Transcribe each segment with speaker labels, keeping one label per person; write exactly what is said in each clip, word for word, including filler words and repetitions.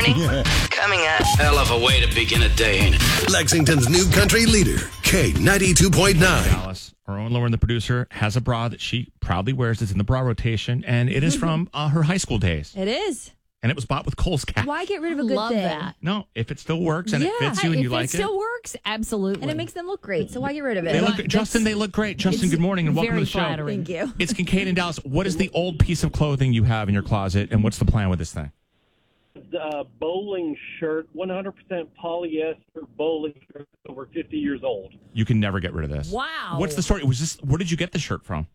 Speaker 1: morning. Coming up.
Speaker 2: Hell of a way to begin a day, ain't it?
Speaker 3: Lexington's new country leader, K ninety-two point nine.
Speaker 4: Dallas, our own Lauren, the producer, has a bra that she proudly wears. It's in the bra rotation, and it is from uh, her high school days.
Speaker 5: It is.
Speaker 4: And it was bought with Kohl's Cash.
Speaker 5: Why get rid of a good
Speaker 6: Love
Speaker 5: thing?
Speaker 6: that.
Speaker 4: No, if it still works and
Speaker 5: Yeah.
Speaker 4: it fits you and
Speaker 6: if
Speaker 4: you like
Speaker 6: it still works, absolutely.
Speaker 5: And it makes them look great, so why get rid of it?
Speaker 4: They look,
Speaker 6: That's-
Speaker 4: Justin, they look great. Justin, good morning and welcome to
Speaker 6: very
Speaker 4: the show.
Speaker 6: flattering.
Speaker 5: Thank you.
Speaker 4: It's Kincaid in Dallas. What is the old piece of clothing you have in your closet, and what's the plan with this thing?
Speaker 7: Uh, bowling shirt, one hundred percent polyester bowling shirt, over fifty years old.
Speaker 4: You can never get rid of this.
Speaker 6: Wow.
Speaker 4: What's the story? Was this? Where did you get the shirt from?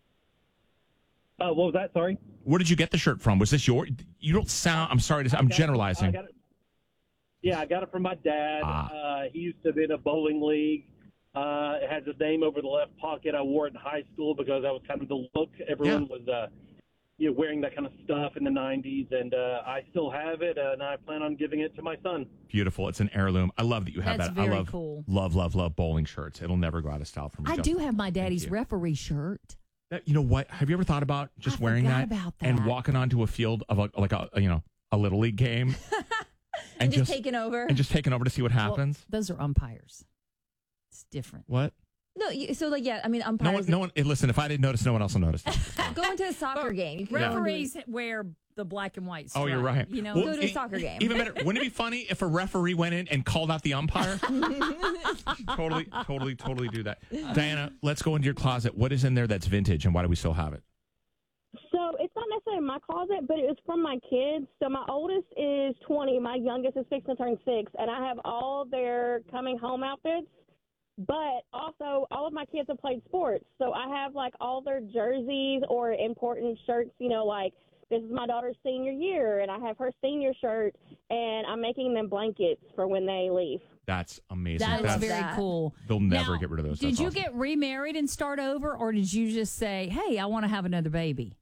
Speaker 7: Uh, what was that? Sorry.
Speaker 4: Where did you get the shirt from? Was this your? You don't sound. I'm sorry to say. I'm
Speaker 7: got it-
Speaker 4: generalizing.
Speaker 7: I got it, yeah, I got it from my dad.
Speaker 4: Ah.
Speaker 7: Uh, he used to be in a bowling league. Uh, it has his name over the left pocket. I wore it in high school because that was kind of the look. Everyone
Speaker 4: Yeah.
Speaker 7: was uh, you know, wearing that kind of stuff in the nineties, and uh, I still have it, uh, and I plan on giving it to my son.
Speaker 4: Beautiful. It's an heirloom. I love that you have
Speaker 6: That's
Speaker 4: that. I
Speaker 6: very
Speaker 4: love,
Speaker 6: cool.
Speaker 4: love, love, love bowling shirts. It'll never go out of style for me.
Speaker 6: I
Speaker 4: Justin.
Speaker 6: do have my daddy's
Speaker 4: you.
Speaker 6: referee shirt.
Speaker 4: That, you know what? Have you ever thought about just
Speaker 6: I
Speaker 4: wearing
Speaker 6: forgot
Speaker 4: that,
Speaker 6: about
Speaker 4: and
Speaker 6: that.
Speaker 4: walking onto a field of a, like a you know a little league game
Speaker 5: and just, taking over.
Speaker 4: and just taking over to see what
Speaker 6: Well,
Speaker 4: happens?
Speaker 6: those are umpires. It's different.
Speaker 4: What?
Speaker 5: no, you, so like, yeah, I mean,
Speaker 4: No
Speaker 5: umpires
Speaker 4: one. No one. Hey, listen, if I didn't notice, no one else will notice.
Speaker 5: go into a soccer game. You can go into-
Speaker 6: Referees wear the black and white stripe.
Speaker 4: Oh, you're right.
Speaker 6: You know,
Speaker 4: Well,
Speaker 5: Go to a
Speaker 4: e-
Speaker 5: soccer game.
Speaker 4: Even better. Wouldn't it be funny if a referee went in and called out the umpire? totally, totally, totally do that. Diana, let's go into your closet. What is in there that's vintage, and why do we still have it?
Speaker 8: So it's not necessarily in my closet, but it was from my kids. So my oldest is twenty. My youngest is fixing to turn six. And I have all their coming home outfits. But also, all of my kids have played sports. So I have, like, all their jerseys or important shirts, you know, like, this is my daughter's senior year, and I have her senior shirt, and I'm making them blankets for when they leave.
Speaker 4: That's amazing.
Speaker 6: that's
Speaker 4: That's-
Speaker 6: very
Speaker 5: that.
Speaker 6: cool.
Speaker 4: They'll never
Speaker 6: Now,
Speaker 4: get rid of those.
Speaker 6: Did
Speaker 4: That's
Speaker 6: you
Speaker 4: awesome.
Speaker 6: get remarried and start over, or did you just say, hey, I want to have another baby?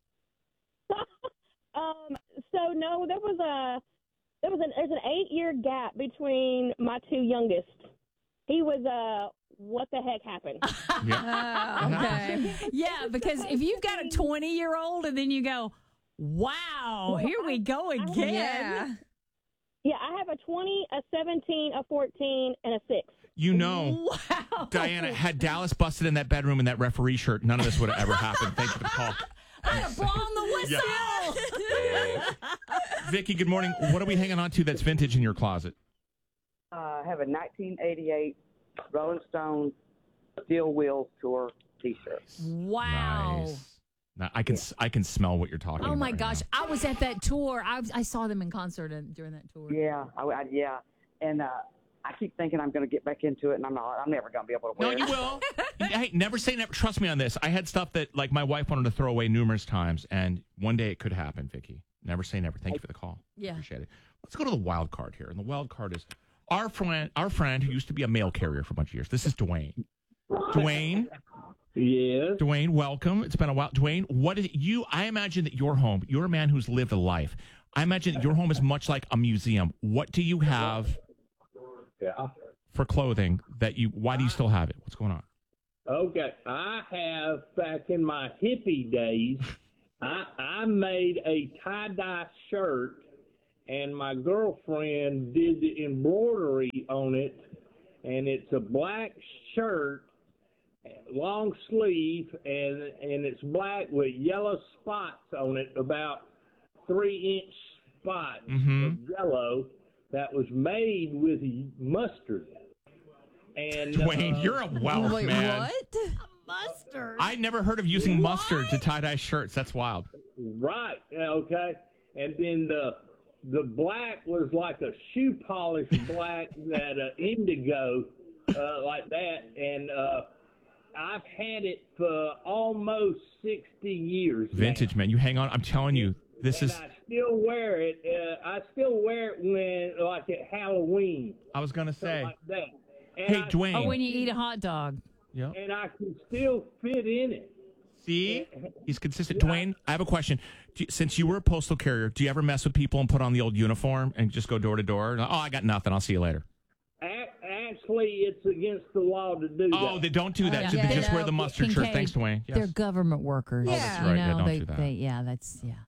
Speaker 8: Um, so no, there was a there was an there's an eight year gap between my two youngest. He was uh what the heck happened?
Speaker 4: Yeah.
Speaker 6: Okay. Yeah, because if you've got a twenty year old and then you go, wow, here we go again.
Speaker 5: yeah.
Speaker 8: Yeah, I have a twenty, a seventeen, a fourteen, and a six.
Speaker 4: You know,
Speaker 6: Wow.
Speaker 4: Diana, had Dallas busted in that bedroom in that referee shirt, none of this would have ever happened. Thank you for the call.
Speaker 6: I'd have blown the whistle.
Speaker 4: Vicky, good morning. What are we hanging on to that's vintage in your closet?
Speaker 9: Uh, I have a nineteen eighty-eight Rolling Stones Steel Wheels Tour T-shirt.
Speaker 6: Wow.
Speaker 4: Nice. Now, I can I can smell what you're talking about.
Speaker 6: Oh, my
Speaker 4: right
Speaker 6: gosh.
Speaker 4: now.
Speaker 6: I was at that tour. I, was- I saw them in concert in- during that tour.
Speaker 9: Yeah, I, I, yeah, and uh, I keep thinking I'm going to get back into it, and I'm not. I'm never going to be able to
Speaker 4: No,
Speaker 9: wear
Speaker 4: you
Speaker 9: it.
Speaker 4: will. Hey, never say never. Trust me on this. I had stuff that like my wife wanted to throw away numerous times, and one day it could happen, Vicky. Never say never. Thank you for the call.
Speaker 6: Yeah.
Speaker 4: Appreciate it. Let's go to the wild card here, and the wild card is our friend, our friend who used to be a mail carrier for a bunch of years. This is Dwayne. Dwayne.
Speaker 7: Yes.
Speaker 4: Dwayne, welcome. It's been a while. Dwayne, what is you? I imagine that your home, you're a man who's lived a life. I imagine that your home is much like a museum. What do you have
Speaker 10: Yeah.
Speaker 4: for clothing that you, why do you still have it? What's going on?
Speaker 10: Okay. I have, back in my hippie days, I, I made a tie-dye shirt, and my girlfriend did the embroidery on it, and it's a black shirt, long sleeve, and and it's black with yellow spots on it, about three-inch spots
Speaker 4: Mhm.
Speaker 10: of yellow that was made with mustard. And
Speaker 4: Dwayne,
Speaker 10: uh,
Speaker 4: you're a wealth
Speaker 5: Wait,
Speaker 4: man.
Speaker 5: what?
Speaker 6: Mustard.
Speaker 4: I never heard of using mustard to tie-dye shirts. That's wild.
Speaker 10: Right. yeah, Okay. And then the the black was like a shoe polish black that uh, indigo, uh, like that. And uh, I've had it for almost sixty years. now.
Speaker 4: Vintage, man. You hang on. I'm telling you, this
Speaker 10: And
Speaker 4: is.
Speaker 10: I still wear it. Uh, I still wear it when, like at Halloween,
Speaker 4: I was gonna say.
Speaker 10: something like that. And
Speaker 4: Hey,
Speaker 10: I,
Speaker 4: Dwayne.
Speaker 6: Oh, when you eat a hot dog.
Speaker 4: Yeah.
Speaker 10: And I can still fit in it.
Speaker 4: See, he's consistent. Dwayne, I have a question. Do you, since you were a postal carrier, do you ever mess with people and put on the old uniform and just go door to door? Oh, I got nothing. I'll see you later.
Speaker 10: A- Actually, it's against the law to do that.
Speaker 4: Oh, they don't do that.
Speaker 6: Oh,
Speaker 4: so
Speaker 6: yeah.
Speaker 4: they just
Speaker 5: No.
Speaker 4: wear the mustard shirt.
Speaker 6: Kincaid,
Speaker 4: Thanks, Dwayne. Yes.
Speaker 6: They're government workers.
Speaker 5: Oh, that's
Speaker 6: you
Speaker 4: right. Yeah,
Speaker 6: know,
Speaker 4: don't
Speaker 6: they,
Speaker 4: do that.
Speaker 6: They, yeah, that's, yeah.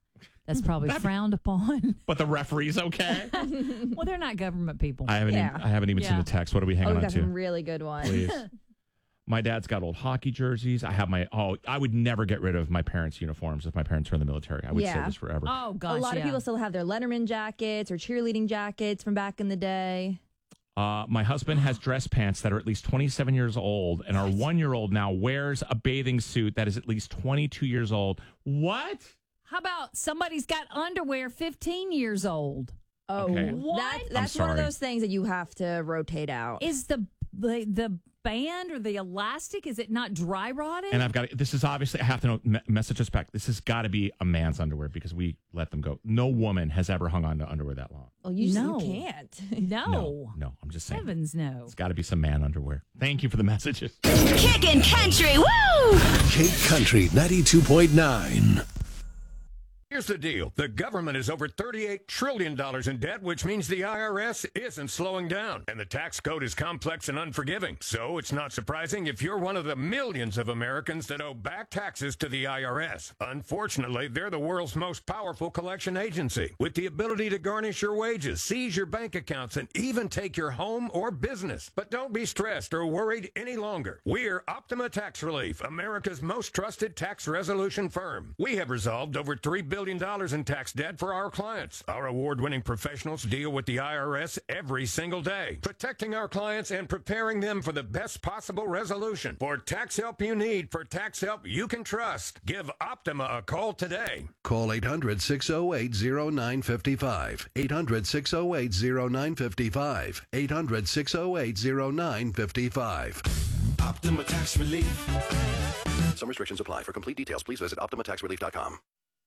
Speaker 6: That's probably frowned upon.
Speaker 4: But the referee's okay.
Speaker 6: Well, they're not government people.
Speaker 4: I haven't.
Speaker 5: Yeah.
Speaker 4: Even, I haven't even
Speaker 6: Yeah.
Speaker 4: seen the text. What are we
Speaker 5: Oh,
Speaker 4: hanging
Speaker 5: we
Speaker 4: on
Speaker 5: got
Speaker 4: to?
Speaker 5: some really good ones.
Speaker 4: Please. My dad's got old hockey jerseys. I have my. Oh, I would never get rid of my parents' uniforms if my parents were in the military. I would
Speaker 5: Yeah.
Speaker 4: save this forever.
Speaker 6: Oh, gosh,
Speaker 5: A lot
Speaker 6: yeah.
Speaker 5: of people still have their Letterman jackets or cheerleading jackets from back in the day.
Speaker 4: Uh, my husband has dress pants that are at least twenty-seven years old, and our one-year-old now wears a bathing suit that is at least twenty-two years old. What?
Speaker 6: How about somebody's got underwear fifteen years old?
Speaker 5: Oh,
Speaker 4: Okay.
Speaker 6: What?
Speaker 5: That, that's one of
Speaker 4: sorry.
Speaker 5: those things that you have to rotate out.
Speaker 6: Is the, the the band or the elastic, is it not dry rotted?
Speaker 4: And I've got this is obviously I have to know me- message us back. This has got to be a man's underwear because we let them go. No woman has ever hung on to underwear that long.
Speaker 5: Well, you, just-
Speaker 6: No.
Speaker 5: you can't.
Speaker 6: no.
Speaker 4: No, no, I'm just saying.
Speaker 6: Heavens no.
Speaker 4: It's got to be some man underwear. Thank you for the messages.
Speaker 1: Kickin' Country, woo!
Speaker 3: Kate Country ninety-two point nine.
Speaker 11: Here's the deal. The government is over thirty-eight trillion dollars in debt, which means the I R S isn't slowing down. And the tax code is complex and unforgiving. So it's not surprising if you're one of the millions of Americans that owe back taxes to the I R S. Unfortunately, they're the world's most powerful collection agency, with the ability to garnish your wages, seize your bank accounts, and even take your home or business. But don't be stressed or worried any longer. We're Optima Tax Relief, America's most trusted tax resolution firm. We have resolved over three billion dollars in tax debt for our clients. Our award-winning professionals deal with the I R S every single day, protecting our clients and preparing them for the best possible resolution. For tax help you need, for tax help you can trust, give Optima a call today.
Speaker 3: Call eight hundred, six oh eight, oh nine five five. eight hundred, six oh eight, oh nine five five. eight hundred, six oh eight, oh nine five five. Optima Tax Relief. Some restrictions apply. For complete details, please visit optima tax relief dot com.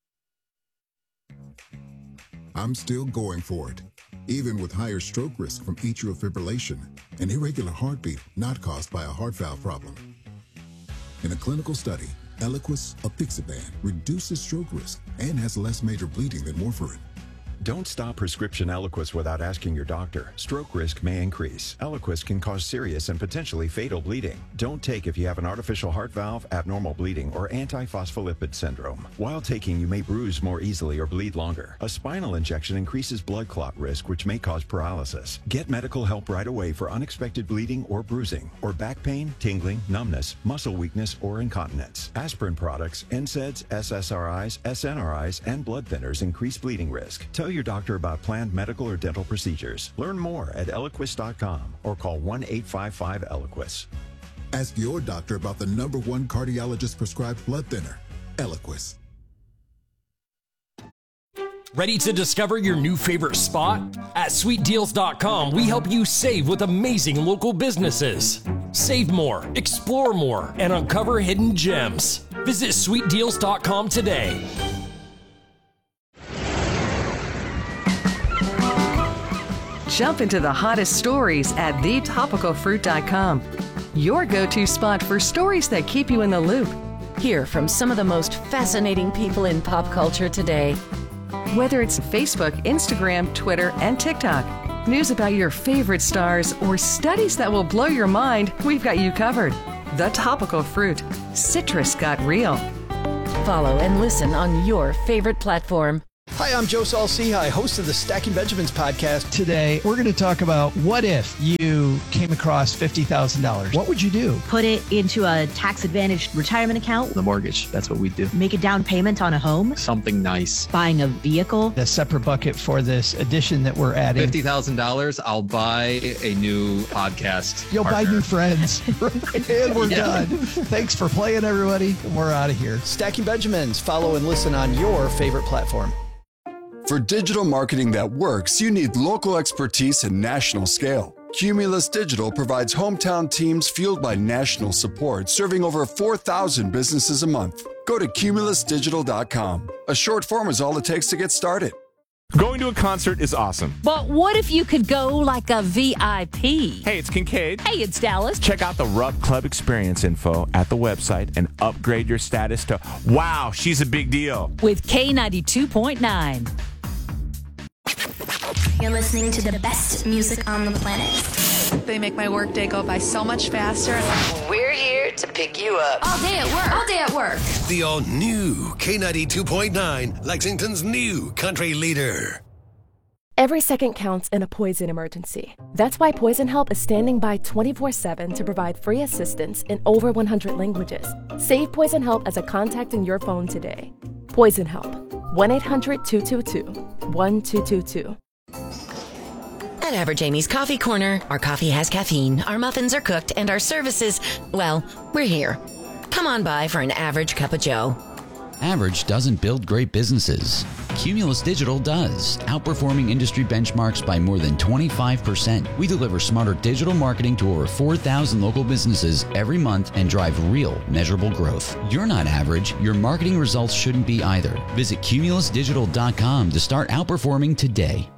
Speaker 12: I'm still going for it, even with higher stroke risk from atrial fibrillation, an irregular heartbeat not caused by a heart valve problem. In a clinical study, Eliquis apixaban reduces stroke risk and has less major bleeding than warfarin.
Speaker 13: Don't stop prescription Eliquis without asking your doctor. Stroke risk may increase. Eliquis can cause serious and potentially fatal bleeding. Don't take if you have an artificial heart valve, abnormal bleeding, or antiphospholipid syndrome. While taking, you may bruise more easily or bleed longer. A spinal injection increases blood clot risk, which may cause paralysis. Get medical help right away for unexpected bleeding or bruising, or back pain, tingling, numbness, muscle weakness, or incontinence. Aspirin products, N SAIDs, S S R Is, S N R Is, and blood thinners increase bleeding risk. Tell your doctor about planned medical or dental procedures. Learn more at eliquis dot com or call one eight five five Eliquis.
Speaker 12: Ask your doctor about the number one cardiologist prescribed blood thinner, Eliquis.
Speaker 14: Ready to discover your new favorite spot? At sweet deals dot com, we help you save with amazing local businesses. Save more, explore more, and uncover hidden gems. Visit sweet deals dot com today.
Speaker 15: Jump into the hottest stories at the topical fruit dot com. Your go-to spot for stories that keep you in the loop.
Speaker 16: Hear from some of the most fascinating people in pop culture today.
Speaker 15: Whether it's Facebook, Instagram, Twitter, and TikTok, news about your favorite stars, or studies that will blow your mind, we've got you covered. The Topical Fruit. Citrus got real.
Speaker 16: Follow and listen on your favorite platform.
Speaker 17: Hi, I'm Joe Saul-Sehy, host of the Stacking Benjamins podcast.
Speaker 18: Today, we're going to talk about what if you came across fifty thousand dollars? What would you do?
Speaker 19: Put it into a tax-advantaged retirement account.
Speaker 18: The mortgage, that's what we do.
Speaker 19: Make a down payment on a home.
Speaker 18: Something nice.
Speaker 19: Buying a vehicle.
Speaker 18: A separate bucket for this addition that we're adding.
Speaker 20: fifty thousand dollars, I'll buy a new podcast
Speaker 18: You'll
Speaker 20: partner.
Speaker 18: buy new friends. And we're
Speaker 20: Yeah.
Speaker 18: done. Thanks for playing, everybody. We're out of here.
Speaker 17: Stacking Benjamins. Follow and listen on your favorite platform.
Speaker 21: For digital marketing that works, you need local expertise and national scale. Cumulus Digital provides hometown teams fueled by national support, serving over four thousand businesses a month. Go to cumulus digital dot com. A short form is all it takes to get started.
Speaker 22: Going to a concert is awesome.
Speaker 6: But what if you could go like a V I P?
Speaker 22: Hey, it's Kincaid.
Speaker 6: Hey, it's Dallas.
Speaker 22: Check out the Rub Club experience info at the website and upgrade your status to, wow, she's a big deal.
Speaker 6: With K ninety-two point nine.
Speaker 1: You're listening to the best music on the planet.
Speaker 23: They make my workday go by so much faster.
Speaker 1: We're here to
Speaker 2: pick you up.
Speaker 8: All day at work. All day at work.
Speaker 23: The all-new K ninety-two point nine, Lexington's new country leader.
Speaker 24: Every second counts in a poison emergency. That's why Poison Help is standing by twenty-four seven to provide free assistance in over one hundred languages. Save Poison Help as a contact in your phone today. Poison Help. one eight hundred two two two one two two two.
Speaker 2: At Average Amy's Coffee Corner, our coffee has caffeine, our muffins are cooked, and our services, well, we're here. Come on by for an average cup of joe.
Speaker 25: Average doesn't build great businesses. Cumulus Digital does, outperforming industry benchmarks by more than twenty-five percent. We deliver smarter digital marketing to over four thousand local businesses every month and drive real, measurable growth. You're not average. Your marketing results shouldn't be either. Visit cumulus digital dot com to start outperforming today.